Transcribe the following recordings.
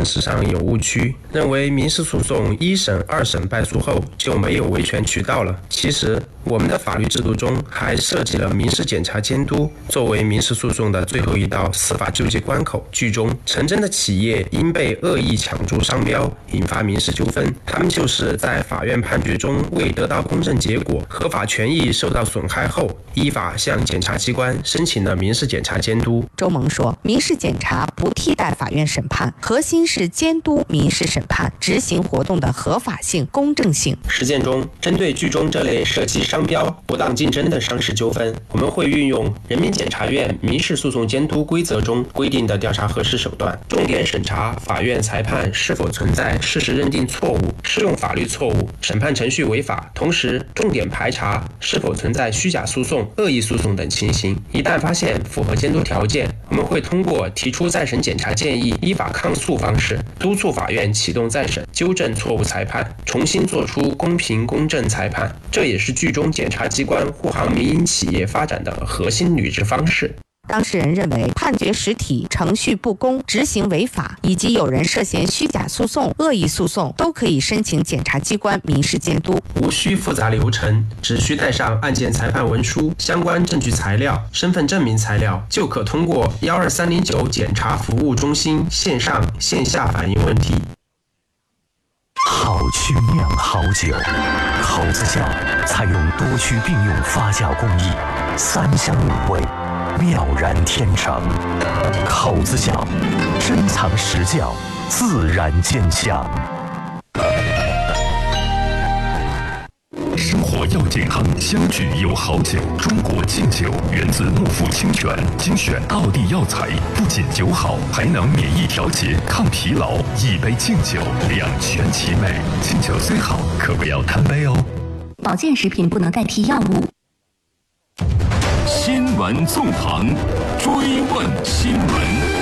认识上有误区，认为民事诉讼一审、二审败诉后就没有维权渠道了。其实，我们的法律制度中还设计了民事检察监督作为民事诉讼的最后一道司法救济关口。剧中陈真的企业因被恶意抢注商标引发民事纠纷，他们就是在法院判决中未得到公正结果、合法权益受到损害后，依法向检察机关申请的民事检察监督。 周萌说，民事检察不替代法院审判，核心是监督民事审判执行活动的合法性、公正性。 实践中，针对剧中这类涉及商标、不当竞争的商事纠纷，我们会运用人民检察院民事诉讼监督规则中规定的调查核实手段，重点审查法院裁判是否存在事实认定错误、适用法律错误、审判程序违法，同时重点排查是否存在虚假诉讼、恶意诉讼等情形。一旦发现符合监督条件，我们会通过提出再审检查建议、依法抗诉方式，督促法院启动再审，纠正错误裁判，重新作出公平公正裁判。这也是剧中检察机关护航民营企业发展的核心履职方式。 当事人认为判决实体程序不公、执行违法，以及有人涉嫌虚假诉讼、恶意诉讼，都可以申请检察机关民事监督。 无需复杂流程，只需带上案件裁判文书、相关证据材料、身份证明材料，就可通过12309检察服务中心线上线下反映问题。 好曲酿好酒，口子窖采用多区并用发酵工艺，3香5味，妙然天成。口子窖珍藏实窖，自然见香。生活要健康，相聚有好酒。中国劲酒源自莫富清泉，精选道地药材，不仅酒好，还能免疫调节、抗疲劳。一杯劲酒，两全其美。劲酒虽好，可不要贪杯哦。 保健食品不能代替药物。 新闻纵横，追问新闻。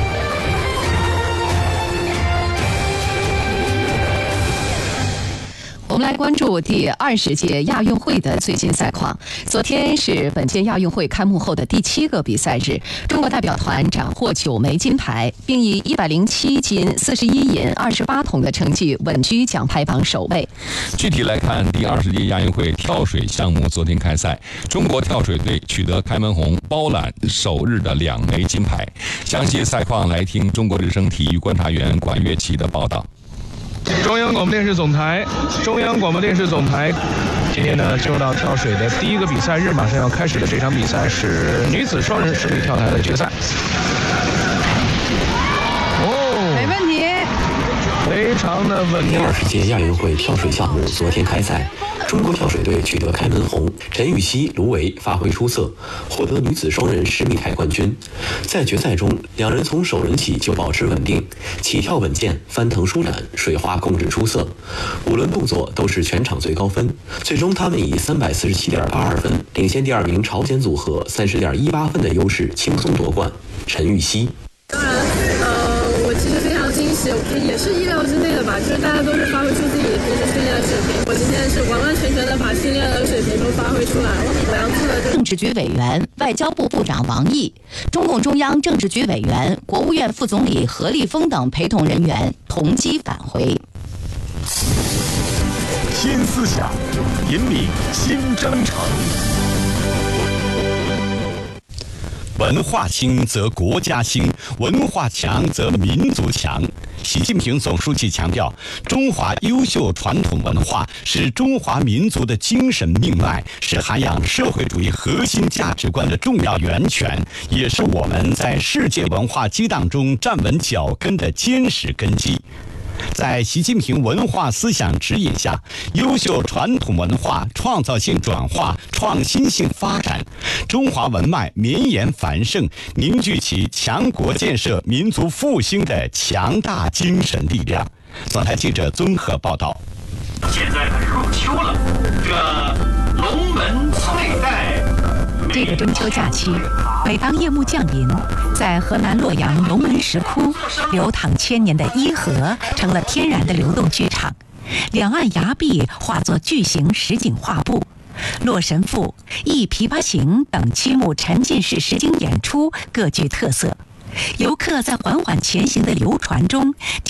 我们来关注第20届亚运会的最新赛况。昨天是本届亚运会开幕后的第7个比赛日，中国代表团斩获9枚金牌，并以107金、41银、28铜的成绩稳居奖牌榜首位。 具体来看，第20届亚运会跳水项目昨天开赛，中国跳水队取得开门红，包揽首日的2枚金牌。详细赛况来听中国之声体育观察员管乐琪的报道。 中央广播电视总台，今天呢，进入到跳水的第一个比赛日，马上要开始的这场比赛是女子双人10米跳台的决赛。 没问题， 非常的稳定。 第20届亚运会跳水项目昨天开赛，中国跳水队取得开门红，陈芋汐、卢维发挥出色，获得女子双人10米台冠军。在决赛中，两人从首人起就保持稳定，起跳稳健，翻腾舒展，水花控制出色，5轮动作都是全场最高分。最终，他们以347.82分领先第2名朝鲜组合30.18分的优势，轻松夺冠。陈芋汐。 当然，我其实非常惊喜，也是意料之内的吧，就是大家都是发挥出自己平时训练的水平，我今天是完完全全的把训练的水平都发挥出来了。我要做的就是政治局委员、外交部部长王毅、中共中央政治局委员、国务院副总理何立峰等陪同人员同机返回。 新思想，引领新征程。文化兴则国家兴，文化强则民族强。习近平总书记强调，中华优秀传统文化是中华民族的精神命脉，是涵养社会主义核心价值观的重要源泉，也是我们在世界文化激荡中站稳脚跟的坚实根基。在习近平文化思想指引下，优秀传统文化创造性转化、创新性发展，中华文脉绵延繁盛，凝聚起强国建设、民族复兴的强大精神力量。总台记者综合报道。 现在可是入秋了，这龙门翠带。 这个中秋假期，每当夜幕降临，在河南洛阳龙门石窟，流淌千年的伊河成了天然的流动剧场，两岸崖壁化作巨型实景画布，《洛神赋》《忆琵琶行》等7幕沉浸式实景演出各具特色。游客在缓缓前行的流船中